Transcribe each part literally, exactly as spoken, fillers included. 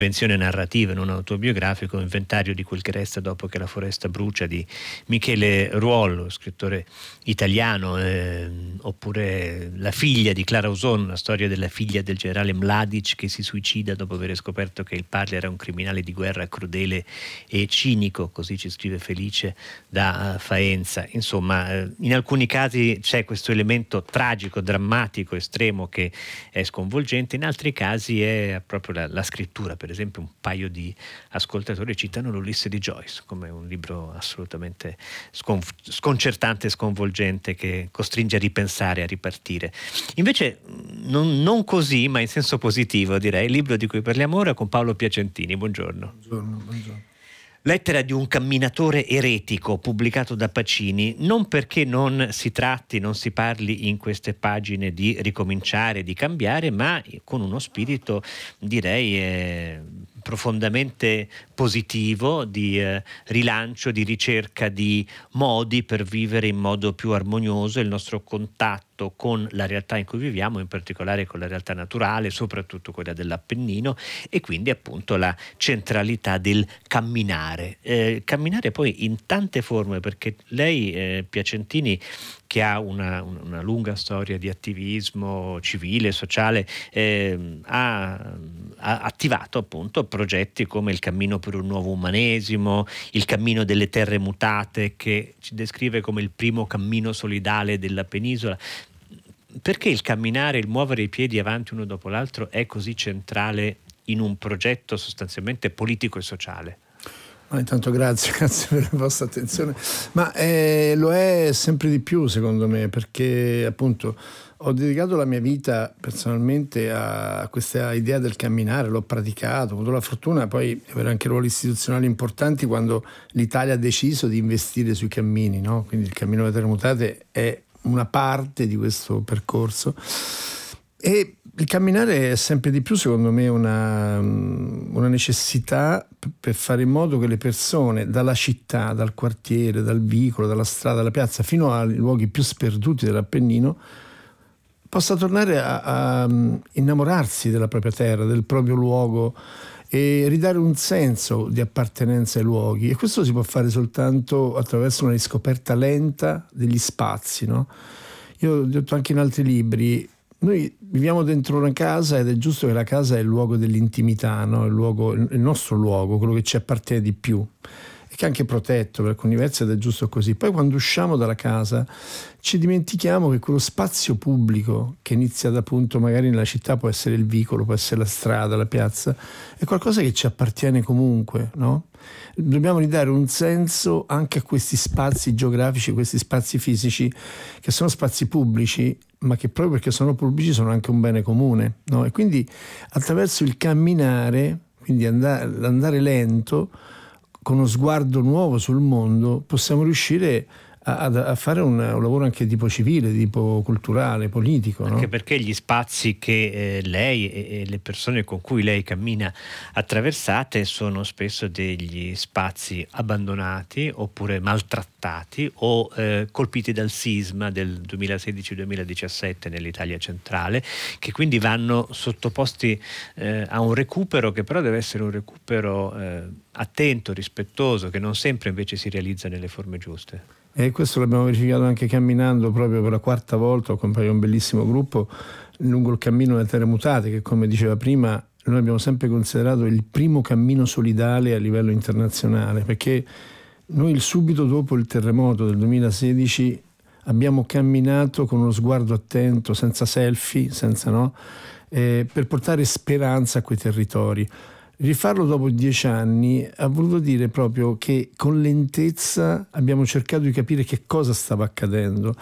invenzione narrativa, non autobiografico, Inventario di quel che resta dopo che la foresta brucia, di Michele Ruollo, scrittore italiano, eh, oppure La figlia di Clara Auson, la storia della figlia del generale Mladic che si suicida dopo aver scoperto che il padre era un criminale di guerra crudele e cinico, così ci scrive Felice da Faenza. Insomma, eh, in alcuni casi c'è questo elemento tragico, drammatico, estremo che è sconvolgente, in altri casi è proprio la, la scrittura. Per esempio un paio di ascoltatori citano l'Ulisse di Joyce come un libro assolutamente sconf- sconcertante e sconvolgente che costringe a ripensare, a ripartire. Invece non, non così, ma in senso positivo direi, il libro di cui parliamo ora con Paolo Piacentini. Buongiorno. Buongiorno, buongiorno. Lettera di un camminatore eretico, pubblicato da Pacini, non perché non si tratti, non si parli in queste pagine di ricominciare, di cambiare, ma con uno spirito, direi, eh, profondamente positivo, di eh, rilancio, di ricerca di modi per vivere in modo più armonioso il nostro contatto con la realtà in cui viviamo, in particolare con la realtà naturale, soprattutto quella dell'Appennino, e quindi appunto la centralità del camminare. Eh, camminare poi in tante forme, perché lei, eh, Piacentini, che ha una, una lunga storia di attivismo civile, sociale, eh, ha, ha attivato appunto progetti come il Cammino per un nuovo umanesimo, il Cammino delle terre mutate, che ci descrive come il primo cammino solidale della penisola. Perché il camminare, il muovere i piedi avanti uno dopo l'altro è così centrale in un progetto sostanzialmente politico e sociale? Ma intanto grazie, grazie per la vostra attenzione. Ma eh, lo è sempre di più secondo me, perché appunto ho dedicato la mia vita personalmente a questa idea del camminare, l'ho praticato, ho avuto la fortuna poi di avere anche ruoli istituzionali importanti quando l'Italia ha deciso di investire sui cammini, no? Quindi il Cammino delle Terre Mutate è una parte di questo percorso. E il camminare è sempre di più, secondo me, una, una necessità per fare in modo che le persone dalla città, dal quartiere, dal vicolo, dalla strada, dalla piazza, fino ai luoghi più sperduti dell'Appennino, possa tornare a, a innamorarsi della propria terra, del proprio luogo e ridare un senso di appartenenza ai luoghi. E questo si può fare soltanto attraverso una riscoperta lenta degli spazi, no? Io ho detto anche in altri libri, noi viviamo dentro una casa ed è giusto che la casa è il luogo dell'intimità, no? il, luogo, il nostro luogo, quello che ci appartiene di più, e che è anche protetto per alcuni versi, ed è giusto così. Poi quando usciamo dalla casa ci dimentichiamo che quello spazio pubblico che inizia da punto magari nella città, può essere il vicolo, può essere la strada, la piazza, è qualcosa che ci appartiene comunque, no? Dobbiamo ridare un senso anche a questi spazi geografici, questi spazi fisici che sono spazi pubblici, ma che proprio perché sono pubblici sono anche un bene comune, no? E quindi attraverso il camminare, quindi andare, andare lento, con uno sguardo nuovo sul mondo, possiamo riuscire a, a fare un, un lavoro anche tipo civile, tipo culturale, politico. Anche no? perché gli spazi che eh, lei e, e le persone con cui lei cammina attraversate sono spesso degli spazi abbandonati oppure maltrattati o eh, colpiti dal sisma del duemilasedici duemiladiciassette nell'Italia centrale, che quindi vanno sottoposti eh, a un recupero che però deve essere un recupero eh, attento, rispettoso, che non sempre invece si realizza nelle forme giuste. E questo l'abbiamo verificato anche camminando proprio per la quarta volta, ho accompagnato un bellissimo gruppo lungo il Cammino delle Terre Mutate, che come diceva prima noi abbiamo sempre considerato il primo cammino solidale a livello internazionale, perché noi subito dopo il terremoto del duemilasedici abbiamo camminato con uno sguardo attento, senza selfie, senza no, eh, per portare speranza a quei territori. Rifarlo dopo dieci anni ha voluto dire proprio che con lentezza abbiamo cercato di capire che cosa stava accadendo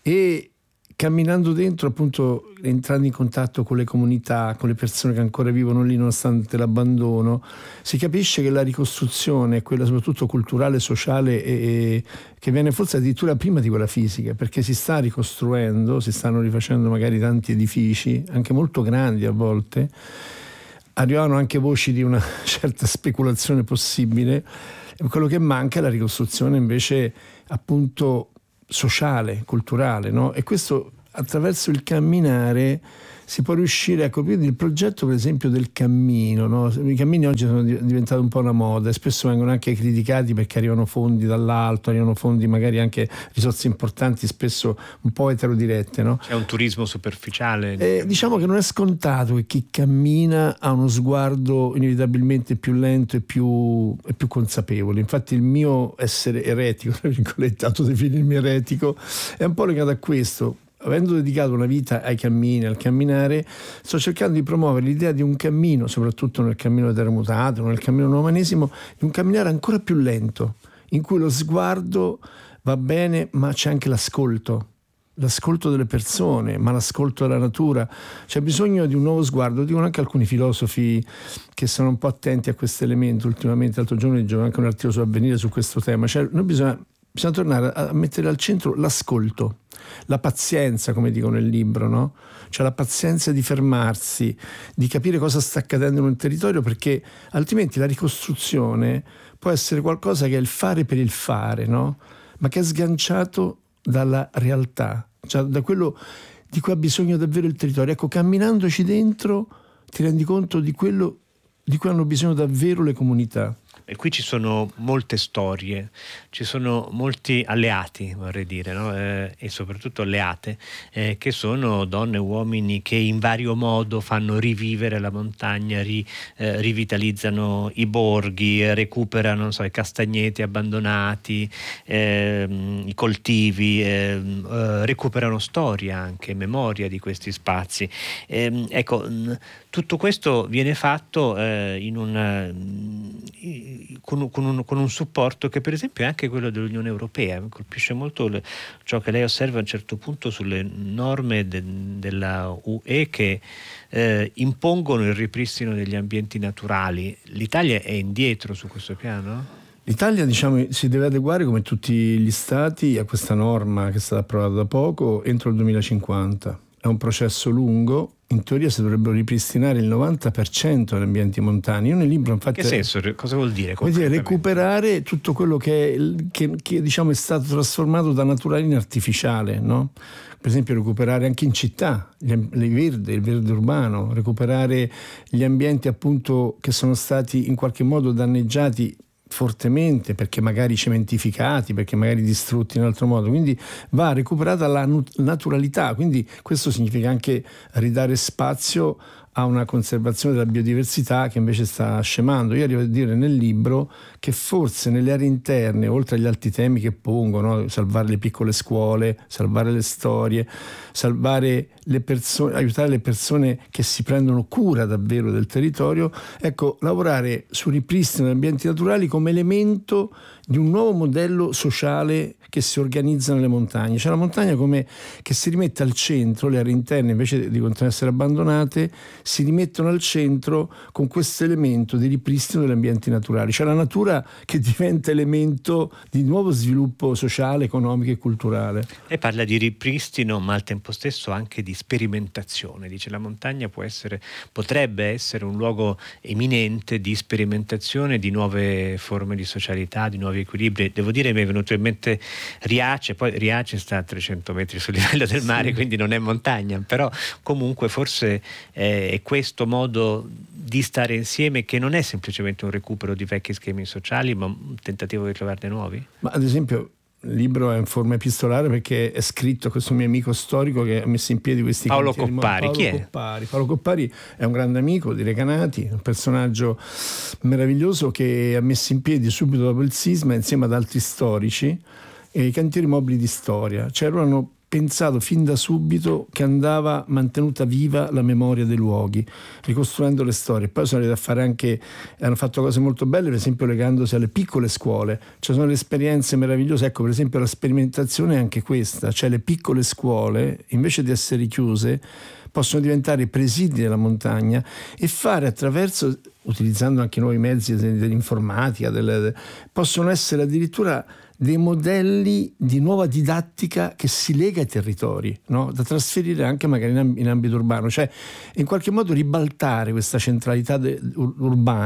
e camminando dentro, appunto, entrando in contatto con le comunità, con le persone che ancora vivono lì nonostante l'abbandono, si capisce che la ricostruzione, quella soprattutto culturale, sociale, e, e, che viene forse addirittura prima di quella fisica, perché si sta ricostruendo, si stanno rifacendo magari tanti edifici, anche molto grandi a volte. Arrivavano anche voci di una certa speculazione possibile. Quello che manca è la ricostruzione invece appunto sociale, culturale, no? E questo attraverso il camminare si può riuscire, ecco, quindi il progetto per esempio del cammino, no? I cammini oggi sono diventati un po' una moda e spesso vengono anche criticati perché arrivano fondi dall'alto, arrivano fondi magari anche risorse importanti, spesso un po' eterodirette, no? C'è un turismo superficiale. Eh, diciamo che non è scontato che chi cammina ha uno sguardo inevitabilmente più lento e più, e più consapevole. Infatti il mio essere eretico, tra virgolette, autodefinirmi eretico, è un po' legato a questo. Avendo dedicato una vita ai cammini, al camminare, sto cercando di promuovere l'idea di un cammino, soprattutto nel cammino terremutato, nel cammino nuovanesimo, di un camminare ancora più lento, in cui lo sguardo va bene, ma c'è anche l'ascolto. L'ascolto delle persone, ma l'ascolto della natura. C'è bisogno di un nuovo sguardo, dicono anche alcuni filosofi che sono un po' attenti a questo elemento ultimamente. L'altro giorno leggevo anche un articolo su Avvenire su questo tema. Cioè, noi bisogna, bisogna tornare a mettere al centro l'ascolto, la pazienza, come dico nel libro, no? Cioè la pazienza di fermarsi, di capire cosa sta accadendo in un territorio, perché altrimenti la ricostruzione può essere qualcosa che è il fare per il fare, no? Ma che è sganciato dalla realtà, cioè da quello di cui ha bisogno davvero il territorio. Ecco, camminandoci dentro ti rendi conto di quello di cui hanno bisogno davvero le comunità. E qui ci sono molte storie, ci sono molti alleati, vorrei dire, no? eh, e soprattutto alleate, eh, che sono donne e uomini che in vario modo fanno rivivere la montagna, ri, eh, rivitalizzano i borghi, recuperano, non so, i castagneti abbandonati, eh, i coltivi, eh, eh, recuperano storia anche, memoria di questi spazi. Eh, ecco, tutto questo viene fatto eh, in una... Con, con, un, con un supporto che per esempio è anche quello dell'Unione Europea. Mi colpisce molto le, ciò che lei osserva a un certo punto sulle norme de, della U E che eh, impongono il ripristino degli ambienti naturali. L'Italia è indietro su questo piano? L'Italia, diciamo, si deve adeguare come tutti gli stati a questa norma che è stata approvata da poco entro il duemilacinquanta. È un processo lungo. In teoria si dovrebbero ripristinare il novanta per cento degli ambienti montani. Io nel libro, infatti, che senso? Cosa vuol dire? Vuol dire recuperare tutto quello che, è, che, che diciamo è stato trasformato da naturale in artificiale, no? Per esempio recuperare anche in città il verde, il verde urbano, recuperare gli ambienti appunto che sono stati in qualche modo danneggiati fortemente, perché magari cementificati, perché magari distrutti in altro modo. Quindi va recuperata la naturalità, quindi questo significa anche ridare spazio a una conservazione della biodiversità che invece sta scemando. Io arrivo a dire nel libro che forse nelle aree interne, oltre agli altri temi che pongono, salvare le piccole scuole, salvare le storie, salvare le persone, aiutare le persone che si prendono cura davvero del territorio, ecco, lavorare sul ripristino degli ambienti naturali come elemento di un nuovo modello sociale che si organizza nelle montagne. Cioè la montagna come che si rimette al centro, le aree interne invece di continuare a essere abbandonate si rimettono al centro con questo elemento di ripristino degli ambienti naturali, cioè la natura che diventa elemento di nuovo sviluppo sociale, economico e culturale. Lei parla di ripristino ma al tempo stesso anche di sperimentazione, dice la montagna può essere, potrebbe essere un luogo eminente di sperimentazione di nuove forme di socialità, di nuovi equilibri. Devo dire mi è venuto in mente Riace, poi Riace sta a trecento metri sul livello del mare, sì, quindi non è montagna, però comunque forse eh, è questo modo di stare insieme che non è semplicemente un recupero di vecchi schemi sociali, ma un tentativo di trovarne nuovi? Ma ad esempio il libro è in forma epistolare perché è scritto questo mio amico storico che ha messo in piedi questi Paolo cantieri. Coppari, Paolo chi è? Coppari. Paolo Coppari è un grande amico di Recanati, un personaggio meraviglioso che ha messo in piedi subito dopo il sisma insieme ad altri storici e i cantieri mobili di storia. Cioè loro hanno pensato fin da subito che andava mantenuta viva la memoria dei luoghi, ricostruendo le storie. Poi sono arrivati a fare anche, hanno fatto cose molto belle, per esempio legandosi alle piccole scuole. Ci sono le esperienze meravigliose, ecco per esempio la sperimentazione è anche questa, cioè le piccole scuole invece di essere chiuse possono diventare presidi della montagna e fare attraverso, utilizzando anche nuovi mezzi dell'informatica, delle, possono essere addirittura dei modelli di nuova didattica che si lega ai territori, no? Da trasferire anche magari in, amb- in ambito urbano, cioè in qualche modo ribaltare questa centralità de- ur- urbana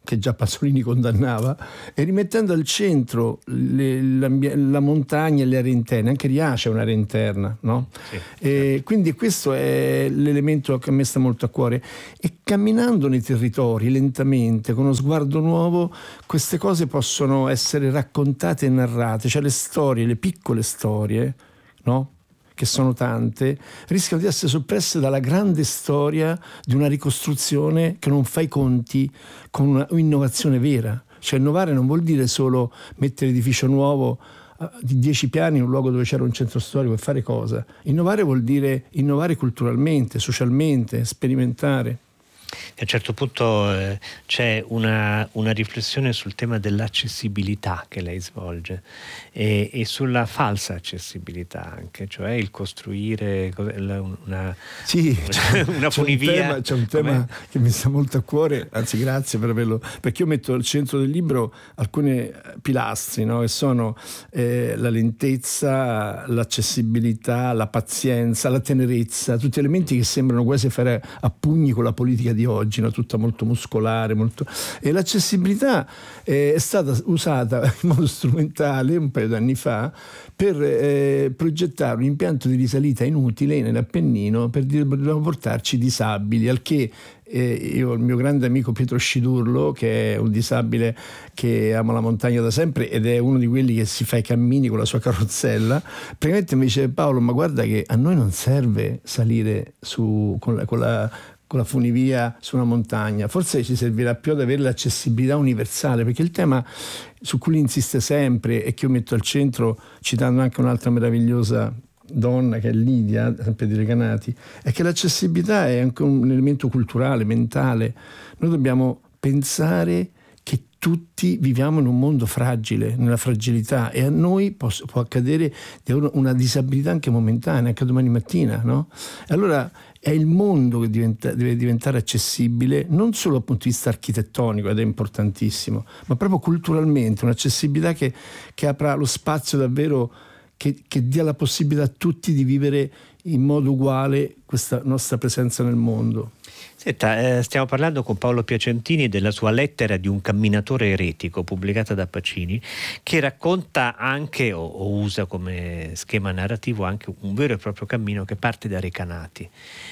che già Pasolini condannava, e rimettendo al centro le, la montagna e le aree interne. Anche Riace è un'area interna, no? Sì, e sì. Quindi questo è l'elemento che a me sta molto a cuore. E camminando nei territori lentamente, con uno sguardo nuovo, queste cose possono essere raccontate e narrate. Cioè le storie, le piccole storie, no? Che sono tante, rischiano di essere soppresse dalla grande storia di una ricostruzione che non fa i conti con una, un'innovazione vera. Cioè innovare non vuol dire solo mettere edificio nuovo uh, di dieci piani in un luogo dove c'era un centro storico e fare cosa. Innovare vuol dire innovare culturalmente, socialmente, sperimentare. A un certo punto eh, c'è una, una riflessione sul tema dell'accessibilità che lei svolge e, e sulla falsa accessibilità anche, cioè il costruire una, sì, c'è, una funivia. C'è un tema, c'è un tema che mi sta molto a cuore, anzi grazie per averlo, perché io metto al centro del libro alcuni pilastri, no? Che sono eh, la lentezza, l'accessibilità, la pazienza, la tenerezza, tutti elementi che sembrano quasi fare a pugni con la politica di oggi, no? Tutta molto muscolare, molto... e l'accessibilità eh, è stata usata in modo strumentale un paio d'anni fa per eh, progettare un impianto di risalita inutile nell'Appennino per dire dobbiamo portarci disabili, al che eh, io, il mio grande amico Pietro Scidurlo, che è un disabile che ama la montagna da sempre ed è uno di quelli che si fa i cammini con la sua carrozzella, praticamente mi dice: Paolo, ma guarda che a noi non serve salire su con la, con la con la funivia su una montagna, forse ci servirà più ad avere l'accessibilità universale, perché il tema su cui insiste sempre e che io metto al centro, citando anche un'altra meravigliosa donna che è Lidia, sempre di Recanati, è che l'accessibilità è anche un elemento culturale, mentale. Noi dobbiamo pensare che tutti viviamo in un mondo fragile, nella fragilità, e a noi può, può accadere di avere una disabilità anche momentanea, anche domani mattina, no? E allora è il mondo che diventa, deve diventare accessibile non solo dal punto di vista architettonico, ed è importantissimo, ma proprio culturalmente, un'accessibilità che, che apra lo spazio davvero, che, che dia la possibilità a tutti di vivere in modo uguale questa nostra presenza nel mondo. Senta, eh, stiamo parlando con Paolo Piacentini della sua Lettera di un camminatore eretico, pubblicata da Pacini, che racconta anche o, o usa come schema narrativo anche un vero e proprio cammino che parte da Recanati.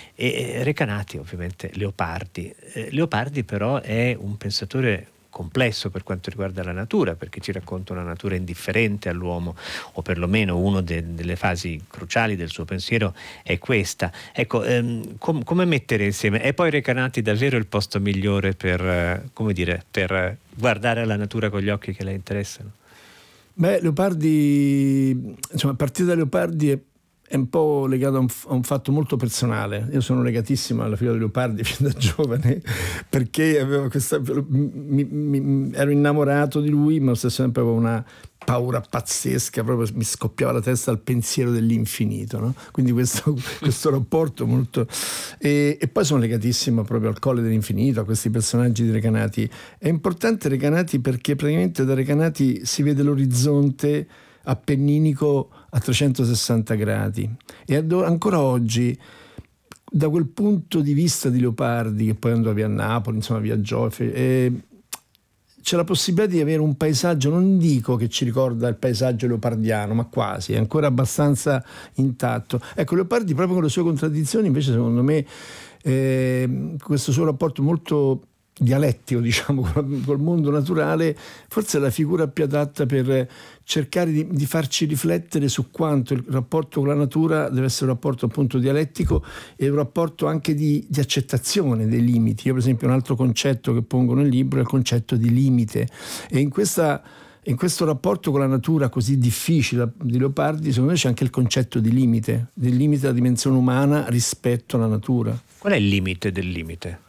E Recanati ovviamente Leopardi. Eh, Leopardi però è un pensatore complesso per quanto riguarda la natura, perché ci racconta una natura indifferente all'uomo, o perlomeno una de- delle fasi cruciali del suo pensiero è questa. Ecco, ehm, com- come mettere insieme? È poi Recanati davvero il posto migliore per, eh, come dire, per guardare alla natura con gli occhi che le interessano? Beh, Leopardi, insomma, a partire da Leopardi è è un po' legato a un, a un fatto molto personale. Io sono legatissimo alla figura di Leopardi fin da giovane, perché avevo questa, mi, mi, ero innamorato di lui, ma allo stesso tempo avevo una paura pazzesca, proprio mi scoppiava la testa al pensiero dell'infinito, no? Quindi questo, questo rapporto molto... E, e poi sono legatissimo proprio al Colle dell'Infinito, a questi personaggi di Recanati. È importante Recanati perché praticamente da Recanati si vede l'orizzonte appenninico a trecentosessanta gradi, e ancora oggi da quel punto di vista di Leopardi, che poi andò via a Napoli, insomma viaggiò, eh, c'è la possibilità di avere un paesaggio, non dico che ci ricorda il paesaggio leopardiano, ma quasi, è ancora abbastanza intatto. Ecco, Leopardi proprio con le sue contraddizioni invece secondo me eh, questo suo rapporto molto dialettico, diciamo, col mondo naturale, forse è la figura più adatta per cercare di, di farci riflettere su quanto il rapporto con la natura deve essere un rapporto appunto dialettico e un rapporto anche di, di accettazione dei limiti. Io per esempio un altro concetto che pongo nel libro è il concetto di limite, e in questa in questo rapporto con la natura così difficile di Leopardi secondo me c'è anche il concetto di limite, del limite della dimensione umana rispetto alla natura. Qual è il limite del limite?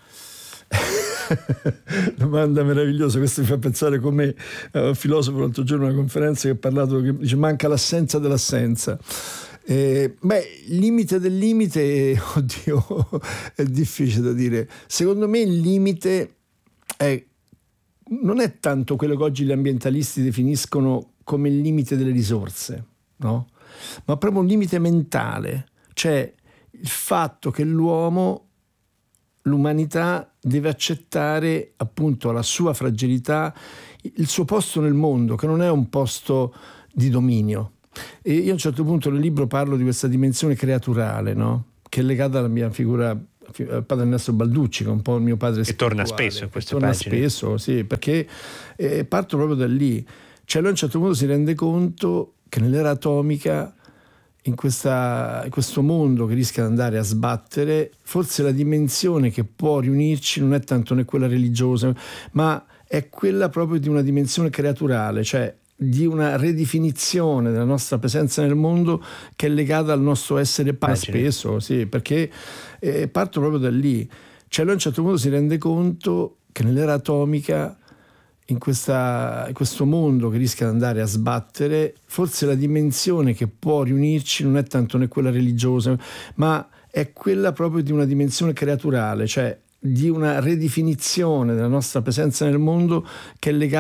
Domanda meravigliosa, questo mi fa pensare come uh, un filosofo l'altro giorno in una conferenza che ha parlato, che dice manca l'assenza dell'assenza. Eh, beh, il limite del limite, oddio, è difficile da dire. Secondo me il limite è, non è tanto quello che oggi gli ambientalisti definiscono come il limite delle risorse, no? Ma proprio un limite mentale, cioè il fatto che l'uomo, l'umanità deve accettare appunto la sua fragilità, il suo posto nel mondo, che non è un posto di dominio. E io a un certo punto nel libro parlo di questa dimensione creaturale, no? Che è legata alla mia figura, al padre Ernesto Balducci, che è un po' il mio padre che torna spesso in queste torna pagine. spesso, sì, perché eh, parto proprio da lì. Cioè lui a un certo punto si rende conto che nell'era atomica, in, questa, in questo mondo che rischia di andare a sbattere, forse la dimensione che può riunirci non è tanto né quella religiosa, ma è quella proprio di una dimensione creaturale, cioè di una ridefinizione della nostra presenza nel mondo che è legata al nostro essere pa- spesso, sì, perché eh, parto proprio da lì. Cioè lui a un certo punto si rende conto che nell'era atomica, in, questa, in questo mondo che rischia di andare a sbattere, forse la dimensione che può riunirci non è tanto né quella religiosa, ma è quella proprio di una dimensione creaturale, cioè di una ridefinizione della nostra presenza nel mondo che è legata